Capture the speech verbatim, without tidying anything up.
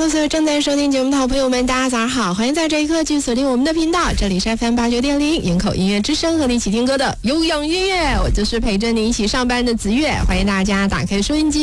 Hello， 所有正在收听节目的好朋友们，大家早上好，欢迎在这一刻继续锁定我们的频道，这里是 F M 八九点零营口音乐之声，和你一起听歌的有氧音乐，我就是陪着你一起上班的子月，欢迎大家打开收音机。